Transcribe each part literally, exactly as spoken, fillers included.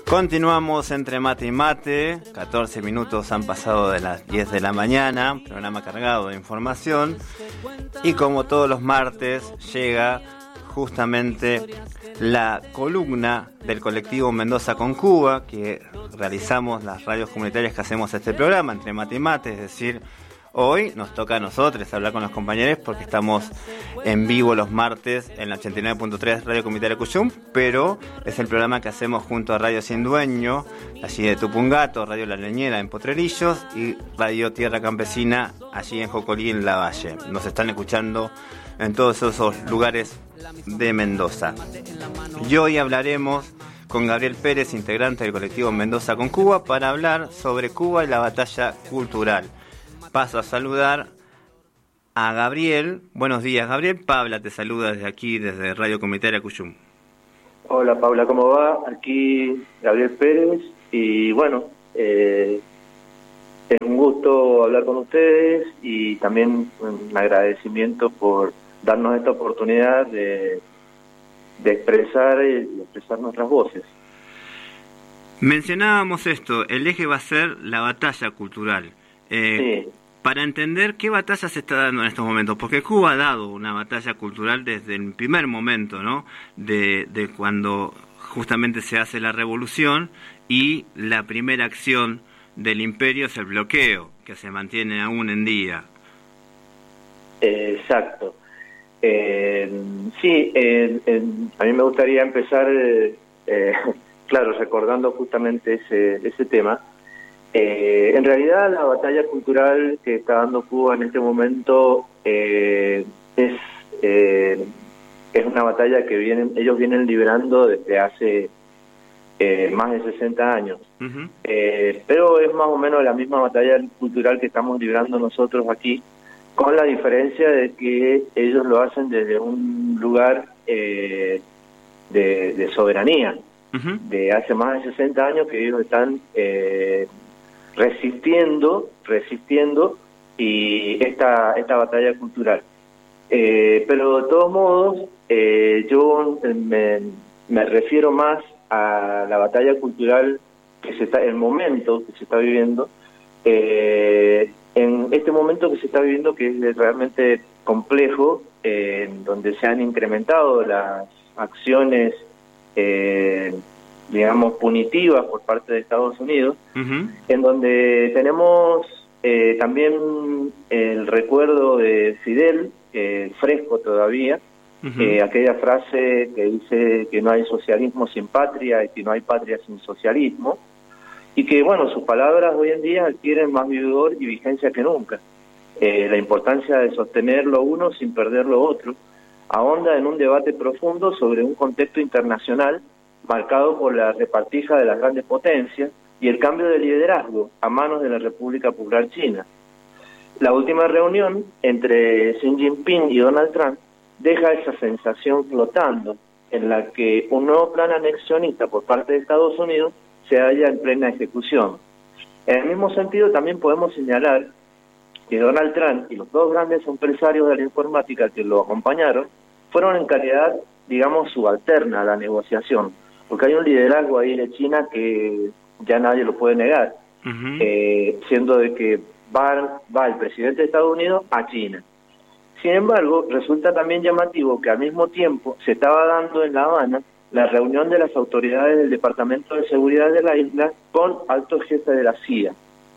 Continuamos entre mate y mate, catorce minutos han pasado de las diez de la mañana, programa cargado de información y como todos los martes llega justamente la columna del colectivo Mendoza con Cuba, que realizamos las radios comunitarias que hacemos este programa, entre mate y mate, es decir, hoy nos toca a nosotros hablar con los compañeros porque estamos en vivo los martes en la ochenta y nueve punto tres Radio Comunitaria Cuyum, pero es el programa que hacemos junto a Radio Sin Dueño, allí de Tupungato, Radio La Leñera en Potrerillos y Radio Tierra Campesina allí en Jocolí en Lavalle. Nos están escuchando en todos esos lugares de Mendoza. Y hoy hablaremos con Gabriel Pérez, integrante del colectivo Mendoza con Cuba, para hablar sobre Cuba y la batalla cultural. Paso a saludar a Gabriel. Buenos días, Gabriel. Paula te saluda desde aquí, desde Radio Comunitaria Cuyum. Hola, Paula, ¿cómo va? Aquí Gabriel Pérez. Y bueno, eh, es un gusto hablar con ustedes y también un agradecimiento por darnos esta oportunidad de, de expresar y expresar nuestras voces. Mencionábamos esto, el eje va a ser la batalla cultural. Eh, sí. Para entender qué batalla se está dando en estos momentos, porque Cuba ha dado una batalla cultural desde el primer momento, ¿no? De, de cuando justamente se hace la revolución y la primera acción del imperio es el bloqueo, que se mantiene aún en día. Exacto. Eh, sí, eh, eh, a mí me gustaría empezar, eh, eh, claro, recordando justamente ese, ese tema. Eh, en realidad la batalla cultural que está dando Cuba en este momento eh, es eh, es una batalla que vienen ellos vienen librando desde hace eh, más de sesenta años. Uh-huh. eh, pero es más o menos la misma batalla cultural que estamos librando nosotros aquí, con la diferencia de que ellos lo hacen desde un lugar eh, de, de soberanía. Uh-huh. De hace más de sesenta años que ellos están eh, resistiendo, resistiendo y esta esta batalla cultural. Eh, pero de todos modos, eh, yo me, me refiero más a la batalla cultural que se está, el momento que se está viviendo, eh, en este momento que se está viviendo, que es realmente complejo, eh, donde se han incrementado las acciones eh, digamos, punitivas por parte de Estados Unidos, uh-huh. en donde tenemos eh, también el recuerdo de Fidel, eh, fresco todavía, uh-huh. eh, aquella frase que dice que no hay socialismo sin patria y que no hay patria sin socialismo, y que, bueno, sus palabras hoy en día adquieren más vigor y vigencia que nunca. Eh, la importancia de sostener lo uno sin perder lo otro, ahonda en un debate profundo sobre un contexto internacional marcado por la repartija de las grandes potencias y el cambio de liderazgo a manos de la República Popular China. La última reunión entre Xi Jinping y Donald Trump deja esa sensación flotando, en la que un nuevo plan anexionista por parte de Estados Unidos se halla en plena ejecución. En el mismo sentido, también podemos señalar que Donald Trump y los dos grandes empresarios de la informática que lo acompañaron fueron en calidad, digamos, subalterna a la negociación, porque hay un liderazgo ahí de China que ya nadie lo puede negar, uh-huh. eh, siendo de que va, va el presidente de Estados Unidos a China. Sin embargo, resulta también llamativo que al mismo tiempo se estaba dando en La Habana la reunión de las autoridades del Departamento de Seguridad de la isla con altos jefes de la C I A.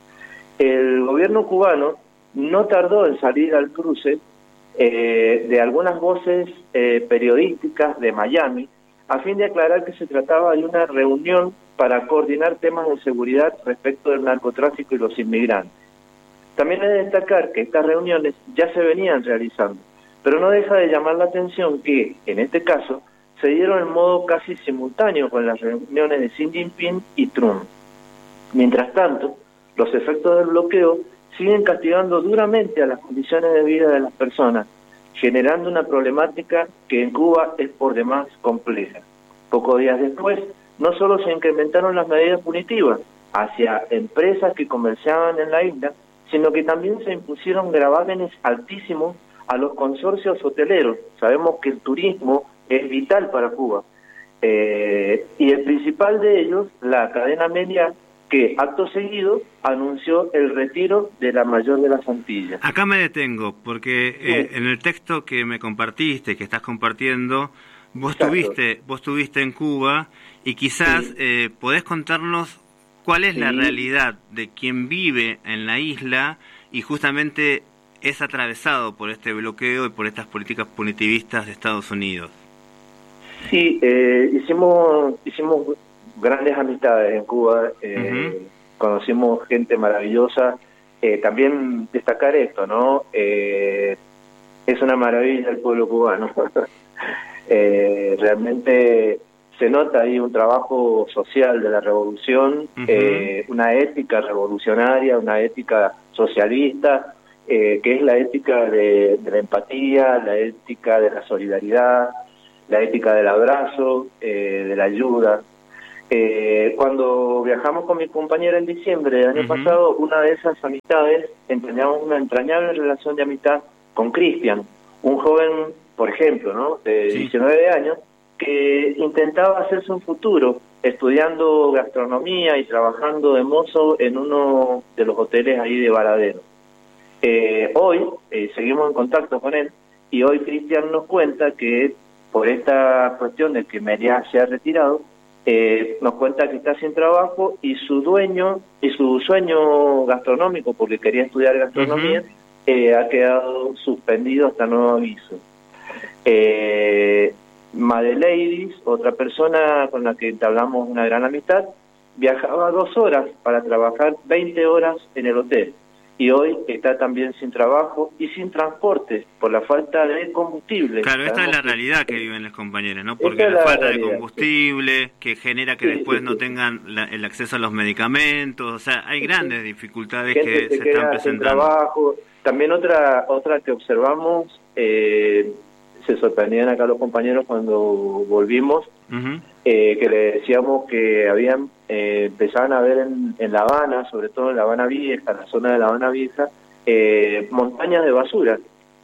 El gobierno cubano no tardó en salir al cruce eh, de algunas voces eh, periodísticas de Miami, a fin de aclarar que se trataba de una reunión para coordinar temas de seguridad respecto del narcotráfico y los inmigrantes. También he de destacar que estas reuniones ya se venían realizando, pero no deja de llamar la atención que, en este caso, se dieron en modo casi simultáneo con las reuniones de Xi Jinping y Trump. Mientras tanto, los efectos del bloqueo siguen castigando duramente a las condiciones de vida de las personas, generando una problemática que en Cuba es por demás compleja. Pocos días después, no solo se incrementaron las medidas punitivas hacia empresas que comerciaban en la isla, sino que también se impusieron gravámenes altísimos a los consorcios hoteleros. Sabemos que el turismo es vital para Cuba. Eh, y el principal de ellos, la cadena media, que acto seguido anunció el retiro de la mayor de las Antillas. Acá me detengo, porque sí. eh, en el texto que me compartiste, que estás compartiendo, vos estuviste, vos estuviste en Cuba y quizás sí. eh, podés contarnos cuál es sí. la realidad de quien vive en la isla y justamente es atravesado por este bloqueo y por estas políticas punitivistas de Estados Unidos. Sí, eh, hicimos hicimos grandes amistades en Cuba, eh, uh-huh. conocimos gente maravillosa. Eh, también destacar esto, ¿no? Eh, es una maravilla el pueblo cubano. eh, realmente se nota ahí un trabajo social de la revolución, uh-huh. eh, una ética revolucionaria, una ética socialista, eh, que es la ética de, de la empatía, la ética de la solidaridad, la ética del abrazo, eh, de la ayuda. Eh, cuando viajamos con mi compañera en diciembre del año uh-huh. pasado, una de esas amistades, teníamos una entrañable relación de amistad con Cristian, un joven, por ejemplo, ¿no? de sí. diecinueve años, que intentaba hacerse un futuro estudiando gastronomía y trabajando de mozo en uno de los hoteles ahí de Varadero. Eh, hoy eh, seguimos en contacto con él y hoy Cristian nos cuenta que por esta cuestión de que Meliá se ha retirado, Eh, nos cuenta que está sin trabajo y su dueño y su sueño gastronómico, porque quería estudiar gastronomía, uh-huh. eh, ha quedado suspendido hasta nuevo aviso. Eh, Madeleidis, otra persona con la que entablamos una gran amistad, viajaba dos horas para trabajar veinte horas en el hotel y hoy está también sin trabajo y sin transporte por la falta de combustible. Claro, esta es la realidad que viven las compañeras, ¿no? Porque la, la falta realidad, de combustible, sí. que genera que sí, después sí, no sí. tengan la, el acceso a los medicamentos, o sea, hay grandes sí. dificultades Gente que se, se están presentando. Trabajo. También otra otra que observamos, eh, se sorprendían acá los compañeros cuando volvimos, uh-huh. eh, que le decíamos que habían eh, empezaban a ver en, en La Habana, sobre todo en La Habana Vieja, la zona de La Habana Vieja, eh, montañas de basura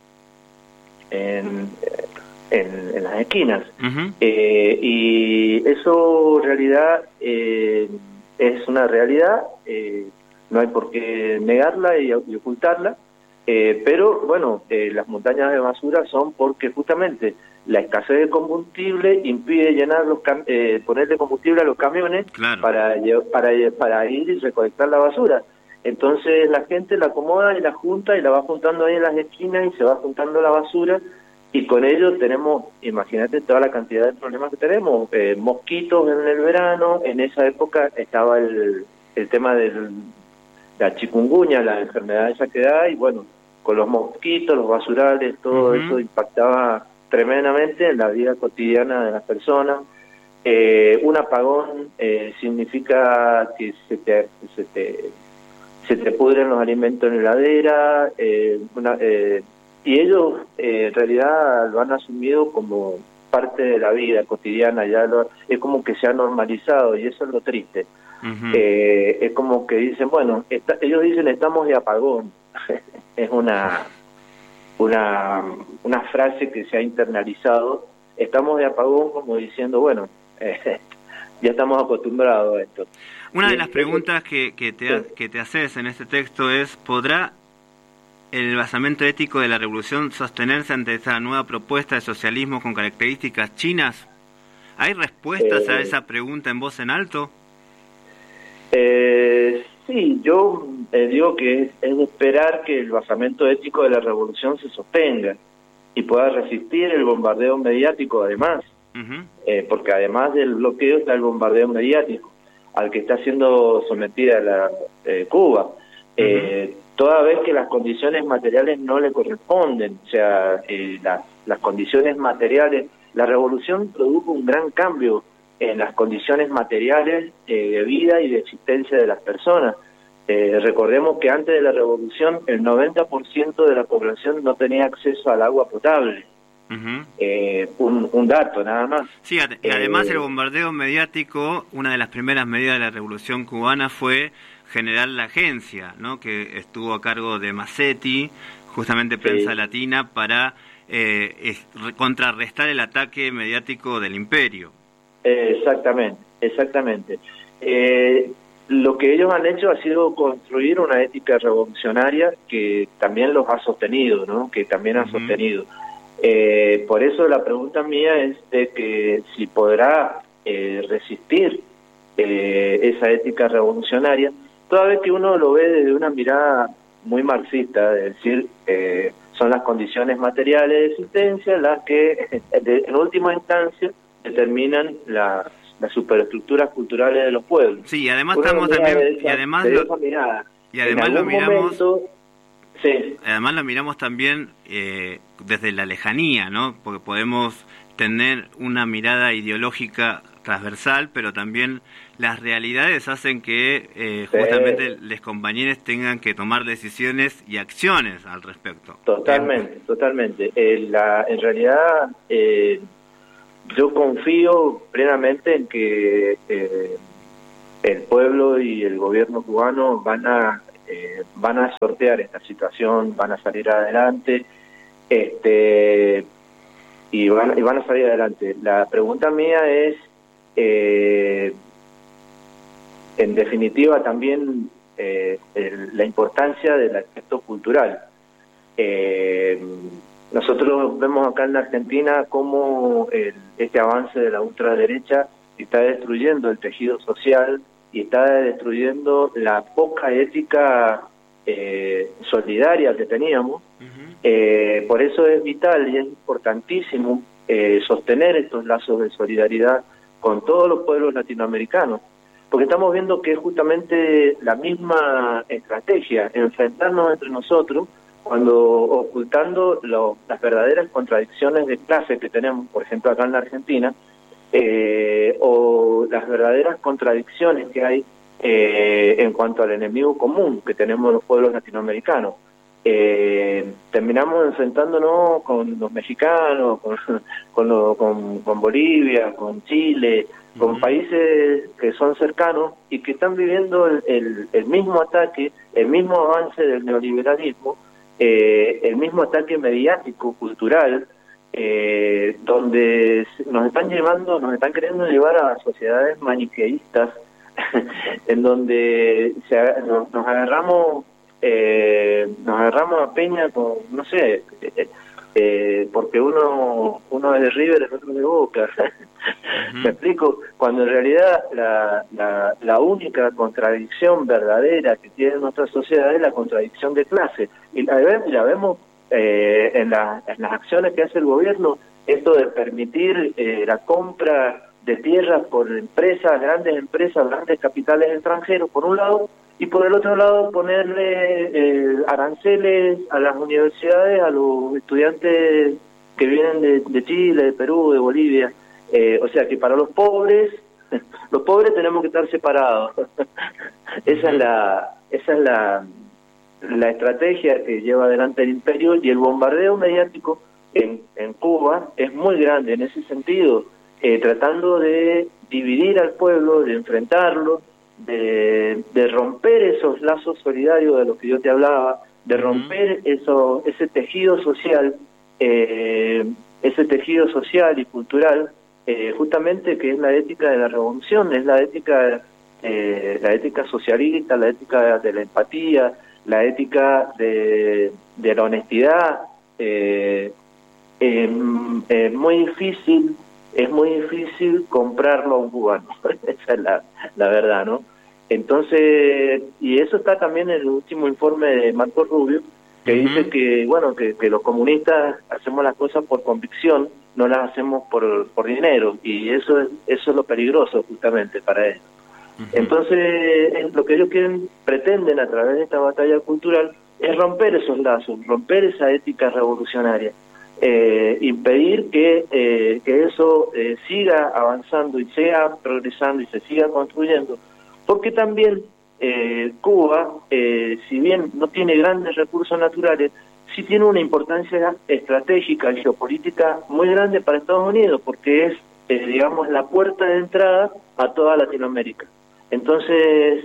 en, en, en las esquinas. Uh-huh. eh, y eso en realidad eh, es una realidad, eh, no hay por qué negarla y, y ocultarla. Eh, pero bueno, eh, las montañas de basura son porque justamente la escasez de combustible impide llenar los cam- eh, ponerle combustible a los camiones claro. para, para, para ir y recolectar la basura. Entonces la gente la acomoda y la junta y la va juntando ahí en las esquinas y se va juntando la basura y con ello tenemos, imagínate toda la cantidad de problemas que tenemos, eh, mosquitos en el verano, en esa época estaba el, el tema de la chikungunya, la enfermedad esa que da y bueno, con los mosquitos, los basurales, todo uh-huh. eso impactaba tremendamente en la vida cotidiana de las personas. Eh, un apagón eh, significa que se te, se te se te pudren los alimentos en la heladera, eh, una, eh, y ellos eh, en realidad lo han asumido como parte de la vida cotidiana, ya lo, es como que se ha normalizado y eso es lo triste. Uh-huh. Eh, es como que dicen, bueno, está, ellos dicen estamos de apagón. Es una, una una frase que se ha internalizado. Estamos de apagón como diciendo, bueno, eh, ya estamos acostumbrados a esto. Una de las preguntas que, que, te, que te haces en este texto es, ¿podrá el basamento ético de la revolución sostenerse ante esa nueva propuesta de socialismo con características chinas? ¿Hay respuestas eh, a esa pregunta en voz en alto? Eh, sí, yo eh, digo que es, es de esperar que el basamento ético de la revolución se sostenga y pueda resistir el bombardeo mediático además, uh-huh. eh, porque además del bloqueo está el bombardeo mediático al que está siendo sometida la eh, Cuba, uh-huh. eh, toda vez que las condiciones materiales no le corresponden, o sea, eh, la, las condiciones materiales, la revolución produjo un gran cambio en las condiciones materiales eh, de vida y de existencia de las personas. Eh, recordemos que antes de la revolución el noventa por ciento de la población no tenía acceso al agua potable. Uh-huh. Eh, un, un dato nada más. Sí, y además eh, el bombardeo mediático, una de las primeras medidas de la revolución cubana fue generar la agencia, ¿no? Que estuvo a cargo de Massetti, justamente Prensa sí. Latina, para eh, es, contrarrestar el ataque mediático del imperio. Exactamente, exactamente. Eh, lo que ellos han hecho ha sido construir una ética revolucionaria que también los ha sostenido, ¿no? Que también ha uh-huh. sostenido. Eh, por eso la pregunta mía es de que si podrá eh, resistir eh, esa ética revolucionaria, toda vez que uno lo ve desde una mirada muy marxista, es decir, eh, son las condiciones materiales de existencia las que, en última instancia, determinan las, las superestructuras culturales de los pueblos. Sí, y además estamos también, esa, y además lo, mirada, y además lo miramos, momento, sí. además lo miramos también eh, desde la lejanía, ¿no? Porque podemos tener una mirada ideológica transversal, pero también las realidades hacen que eh, justamente sí. los compañeros tengan que tomar decisiones y acciones al respecto. Totalmente, eh, totalmente. Eh, la, en realidad, eh, yo confío plenamente en que eh, el pueblo y el gobierno cubano van a eh, van a sortear esta situación, van a salir adelante, este y van, y van a salir adelante. La pregunta mía es, eh, en definitiva, también eh, el, la importancia del aspecto cultural. Eh, nosotros vemos acá en la Argentina cómo el, este avance de la ultraderecha está destruyendo el tejido social y está destruyendo la poca ética eh, solidaria que teníamos. Uh-huh. Eh, por eso es vital y es importantísimo eh, sostener estos lazos de solidaridad con todos los pueblos latinoamericanos, porque estamos viendo que es justamente la misma estrategia, enfrentarnos entre nosotros, cuando ocultando lo, las verdaderas contradicciones de clase que tenemos, por ejemplo, acá en la Argentina, eh, o las verdaderas contradicciones que hay eh, en cuanto al enemigo común que tenemos los pueblos latinoamericanos. Eh, terminamos enfrentándonos con los mexicanos, con, con, lo, con, con Bolivia, con Chile, con uh-huh. países que son cercanos y que están viviendo el, el, el mismo ataque, el mismo avance del neoliberalismo, eh, el mismo ataque mediático, cultural, eh, donde nos están llevando, nos están queriendo llevar a sociedades maniqueístas, en donde se, nos, nos agarramos Eh, nos agarramos a peña con, no sé, eh, eh, porque uno uno es de River, el otro de Boca. Uh-huh. ¿Me explico? Cuando en realidad la, la, la única contradicción verdadera que tiene nuestra sociedad es la contradicción de clase. Y la, la vemos eh, en, la, en las acciones que hace el gobierno, esto de permitir eh, la compra de tierras por empresas, grandes empresas, grandes capitales extranjeros, por un lado, y por el otro lado ponerle eh, aranceles a las universidades, a los estudiantes que vienen de, de Chile, de Perú, de Bolivia. Eh, o sea que para los pobres, los pobres tenemos que estar separados. esa es la esa es la, la estrategia que lleva adelante el imperio, y el bombardeo mediático en, en Cuba es muy grande en ese sentido, eh, tratando de dividir al pueblo, de enfrentarlo, De, de romper esos lazos solidarios de los que yo te hablaba, de romper uh-huh. eso, ese tejido social, eh, ese tejido social y cultural, eh, justamente que es la ética de la revolución, es la ética, eh, la ética socialista, la ética de la empatía, la ética de, de la honestidad. Eh, eh, es muy difícil es muy difícil comprarlo a un cubano, esa es la, la verdad, ¿no? Entonces, y eso está también en el último informe de Marco Rubio, que uh-huh. dice que, bueno, que, que los comunistas hacemos las cosas por convicción, no las hacemos por, por dinero, y eso es, eso es lo peligroso justamente para ellos. Uh-huh. Entonces, lo que ellos quieren, pretenden a través de esta batalla cultural, es romper esos lazos, romper esa ética revolucionaria. Eh, impedir que, eh, que eso eh, siga avanzando y siga progresando y se siga construyendo, porque también eh, Cuba, eh, si bien no tiene grandes recursos naturales, sí tiene una importancia estratégica y geopolítica muy grande para Estados Unidos, porque es, eh, digamos, la puerta de entrada a toda Latinoamérica. Entonces,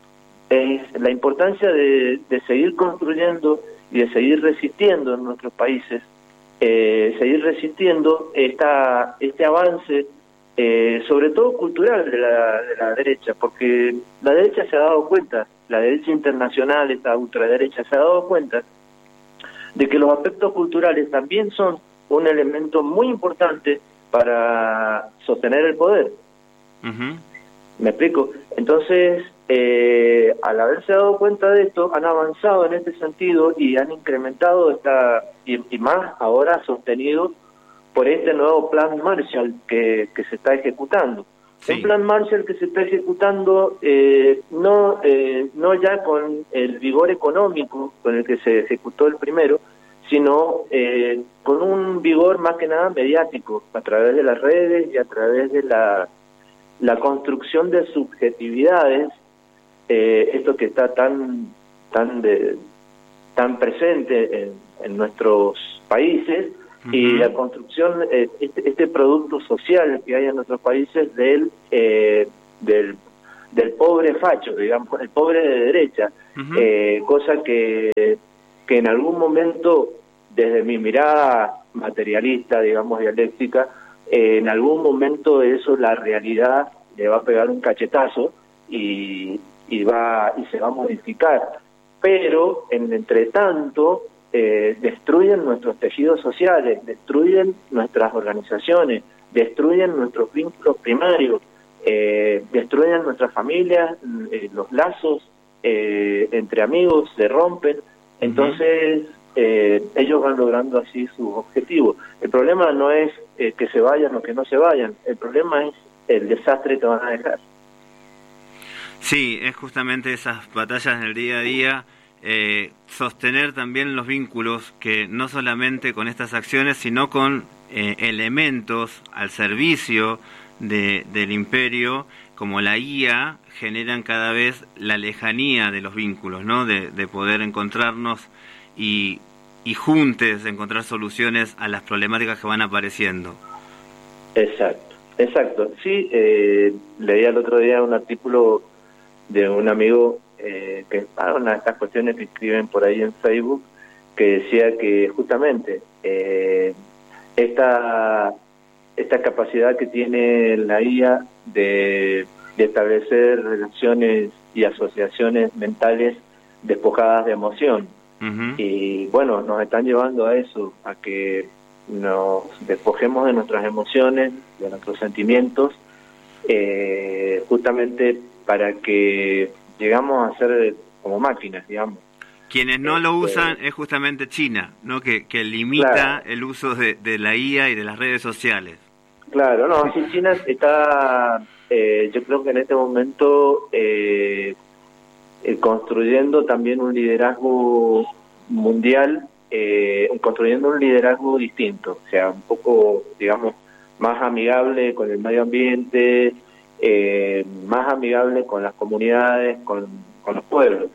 es la importancia de, de seguir construyendo y de seguir resistiendo en nuestros países, Eh, seguir resistiendo esta, este avance eh, sobre todo cultural de la, de la derecha, porque la derecha se ha dado cuenta, la derecha internacional, esta ultraderecha, se ha dado cuenta de que los aspectos culturales también son un elemento muy importante para sostener el poder. Uh-huh. ¿Me explico? Entonces, eh, al haberse dado cuenta de esto, han avanzado en este sentido y han incrementado esta, y, y más ahora sostenido por este nuevo plan Marshall que, que se está ejecutando. Sí. Un plan Marshall que se está ejecutando eh, no, eh, no ya con el vigor económico con el que se ejecutó el primero, sino eh, con un vigor más que nada mediático, a través de las redes y a través de la, la construcción de subjetividades, eh, esto que está tan tan de, tan presente en, en nuestros países, uh-huh. y la construcción, eh, este, este producto social que hay en nuestros países del, eh, del, del pobre facho, digamos, el pobre de derecha, uh-huh. eh, cosa que, que en algún momento, desde mi mirada materialista, digamos, dialéctica, eh, en algún momento eso, la realidad le va a pegar un cachetazo y, y va y se va a modificar. Pero, en entre tanto, eh, destruyen nuestros tejidos sociales, destruyen nuestras organizaciones, destruyen nuestros vínculos primarios, eh, destruyen nuestras familias, eh, los lazos eh, entre amigos se rompen. Entonces, eh, ellos van logrando así sus objetivos. El problema no es eh, que se vayan o que no se vayan, el problema es el desastre que van a dejar. Sí, es justamente esas batallas del día a día, eh, sostener también los vínculos que no solamente con estas acciones, sino con eh, elementos al servicio de, del imperio, como la I A, generan cada vez la lejanía de los vínculos, ¿no? De, de poder encontrarnos y, y juntos encontrar soluciones a las problemáticas que van apareciendo. Exacto, exacto. Sí, eh, leía el otro día un artículo de un amigo eh, que para una de estas cuestiones que escriben por ahí en Facebook, que decía que justamente eh, esta esta capacidad que tiene la I A de, de establecer relaciones y asociaciones mentales despojadas de emoción. Uh-huh. Y bueno, nos están llevando a eso, a que nos despojemos de nuestras emociones, de nuestros sentimientos, eh, justamente para que llegamos a ser como máquinas, digamos. Quienes no lo usan es justamente China, ¿no? Que, que limita claro. el uso de, de la I A y de las redes sociales. Claro, no, sí, China está, eh, yo creo que en este momento, eh, eh, construyendo también un liderazgo mundial, eh, construyendo un liderazgo distinto, o sea, un poco, digamos, más amigable con el medio ambiente, eh, más amigable con las comunidades, con, con los pueblos.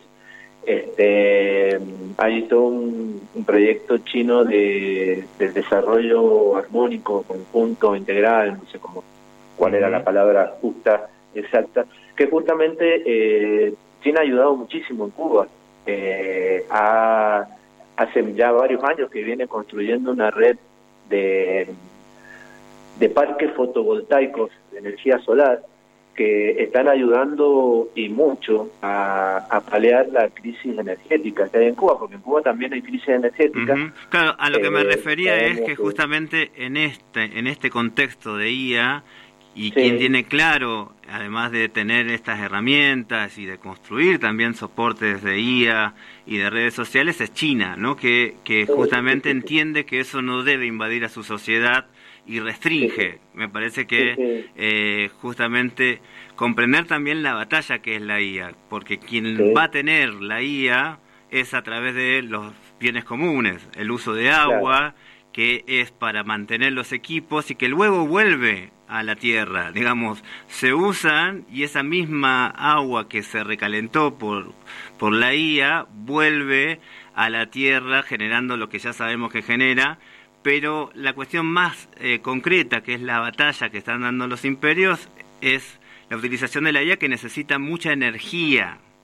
Este, hay todo un, un proyecto chino de, de desarrollo armónico, conjunto, integral, no sé cómo, cuál era la palabra justa, exacta, que justamente eh, China ha ayudado muchísimo en Cuba. Eh, ha, hace ya varios años que viene construyendo una red de, de parques fotovoltaicos de energía solar, que están ayudando y mucho a, a paliar la crisis energética que hay en Cuba, porque en Cuba también hay crisis energética. Uh-huh. Claro, a lo que eh, me refería es que justamente en este en este contexto de I A, y sí. quien tiene claro, además de tener estas herramientas y de construir también soportes de I A y de redes sociales, es China, ¿no? Que, que justamente sí, sí, sí. entiende que eso no debe invadir a su sociedad y restringe. Sí, sí. Me parece que sí, sí. Eh, justamente comprender también la batalla que es la I A, porque quien sí. va a tener la I A es a través de los bienes comunes, el uso de agua, claro. que es para mantener los equipos y que luego vuelve a la tierra, digamos, se usan y esa misma agua que se recalentó por, por la I A vuelve a la tierra generando lo que ya sabemos que genera. Pero la cuestión más eh, concreta, que es la batalla que están dando los imperios, es la utilización de la I A, que necesita mucha energía.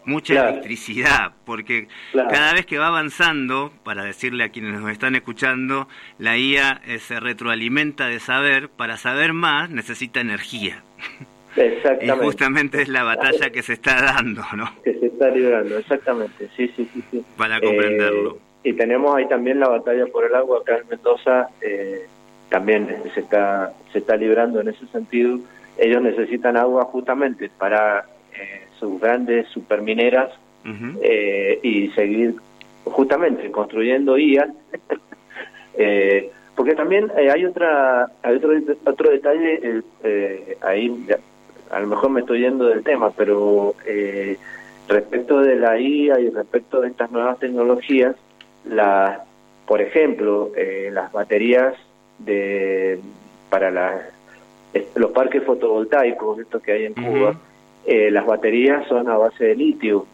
mucha claro. electricidad, porque Claro. cada vez que va avanzando, para decirle a quienes nos están escuchando, la I A eh, se retroalimenta de saber, para saber más necesita energía. Exactamente. Y justamente es la batalla que se está dando, ¿no? Que se está librando, exactamente, sí, sí, sí. sí. Para comprenderlo. Eh, y tenemos ahí también la batalla por el agua acá en Mendoza, eh, también se está, se está librando en ese sentido. Ellos necesitan agua justamente para eh, sus grandes supermineras uh-huh. eh, y seguir justamente construyendo I A. eh, porque también eh, hay otra hay otro otro detalle, eh, eh, ahí ya, a lo mejor me estoy yendo del tema, pero eh, respecto de la I A y respecto de estas nuevas tecnologías, la, por ejemplo, eh, las baterías de para la, los parques fotovoltaicos, estos que hay en Cuba, uh-huh. eh, las baterías son a base de litio.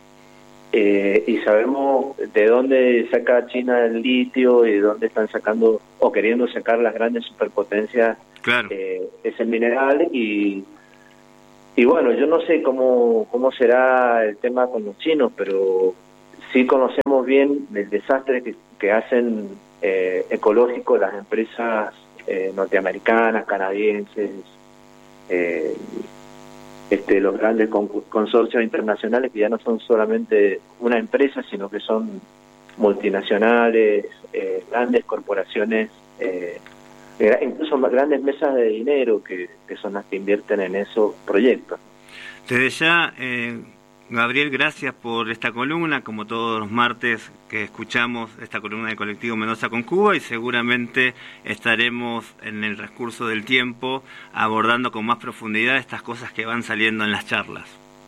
Eh, y sabemos de dónde saca China el litio y de dónde están sacando o queriendo sacar las grandes superpotencias claro. eh, ese mineral y y bueno, yo no sé cómo cómo será el tema con los chinos, pero sí conocemos bien el desastre que, que hacen eh, ecológico las empresas eh, norteamericanas, canadienses, eh, Este, los grandes consorcios internacionales que ya no son solamente una empresa, sino que son multinacionales, eh, grandes corporaciones, eh, incluso grandes mesas de dinero que, que son las que invierten en esos proyectos. Desde ya, eh, Gabriel, gracias por esta columna, como todos los martes que escuchamos esta columna de Colectivo Mendoza con Cuba, y seguramente estaremos en el transcurso del tiempo abordando con más profundidad estas cosas que van saliendo en las charlas.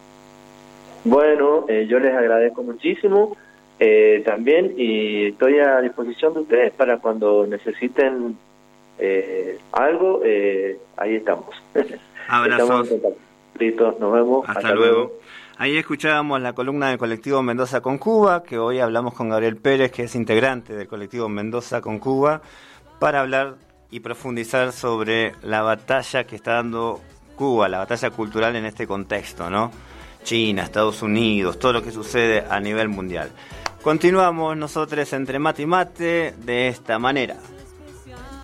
Bueno, eh, yo les agradezco muchísimo eh, también, y estoy a disposición de ustedes para cuando necesiten eh, algo, eh, ahí estamos. Abrazos. Estamos Listo, nos vemos. Hasta, Hasta luego. luego. Ahí escuchábamos la columna del Colectivo Mendoza con Cuba, que hoy hablamos con Gabriel Pérez, que es integrante del Colectivo Mendoza con Cuba, para hablar y profundizar sobre la batalla que está dando Cuba, la batalla cultural en este contexto, ¿no? China, Estados Unidos, todo lo que sucede a nivel mundial. Continuamos nosotros entre mate y mate de esta manera.